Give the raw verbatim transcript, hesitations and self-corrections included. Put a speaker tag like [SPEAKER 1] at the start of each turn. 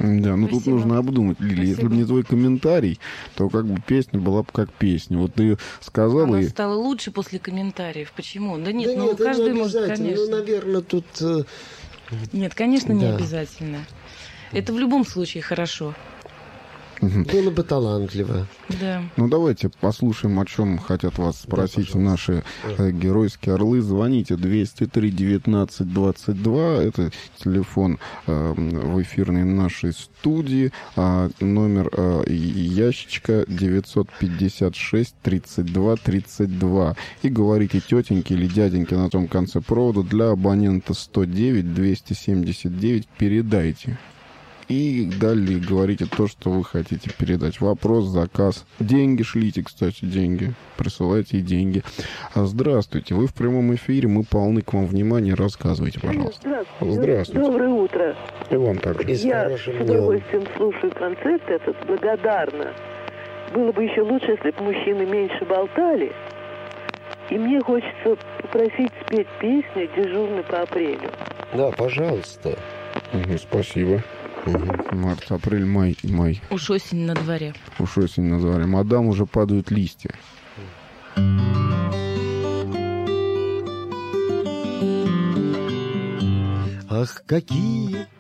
[SPEAKER 1] Да, ну
[SPEAKER 2] Спасибо.
[SPEAKER 1] тут нужно обдумать, Лили.
[SPEAKER 2] Спасибо.
[SPEAKER 1] Если бы не твой комментарий, то как бы песня была бы как песня. Вот ты сказала
[SPEAKER 2] Она
[SPEAKER 1] и...
[SPEAKER 2] стала лучше после комментариев. Почему? Да нет,
[SPEAKER 3] Да
[SPEAKER 2] ну
[SPEAKER 3] нет, это не
[SPEAKER 2] каждый может,
[SPEAKER 3] обязательно.
[SPEAKER 2] конечно.
[SPEAKER 3] Ну, наверное, тут... э,
[SPEAKER 2] Нет, конечно, не
[SPEAKER 3] Да.
[SPEAKER 2] обязательно. Это в любом случае хорошо.
[SPEAKER 3] было бы талантливо.
[SPEAKER 2] Да.
[SPEAKER 1] Ну, давайте послушаем, о чем хотят вас спросить
[SPEAKER 3] пожалуйста.
[SPEAKER 1] наши э, геройские орлы. Звоните двести три девятнадцать двадцать два. Это телефон э, в эфирной нашей студии. А номер э, ящичка девятьсот пятьдесят шесть тридцать два тридцать два. И говорите тетеньке или дяденьке на том конце провода. Для абонента сто девять двести семьдесят девять передайте. И далее говорите то, что вы хотите передать. Вопрос, заказ. Деньги шлите, кстати, деньги. Присылайте и деньги. А, Здравствуйте, вы в прямом эфире, мы полны к вам внимания. Рассказывайте, пожалуйста.
[SPEAKER 4] Здравствуйте.
[SPEAKER 1] Здравствуйте.
[SPEAKER 4] Доброе утро.
[SPEAKER 1] И вам также.
[SPEAKER 3] И с
[SPEAKER 4] Я с
[SPEAKER 3] хорошим днем.
[SPEAKER 4] удовольствием слушаю концерт этот, благодарна. Было бы еще лучше, если бы мужчины меньше болтали. И мне хочется попросить спеть песню «Дежурный по апрелю».
[SPEAKER 3] Да, пожалуйста.
[SPEAKER 1] Мгм, спасибо.
[SPEAKER 3] Мгм.
[SPEAKER 1] Март, апрель, май, май.
[SPEAKER 2] Уж осень на дворе.
[SPEAKER 1] Уж осень назвали. Мадам, уже падают листья.
[SPEAKER 3] Ах, какие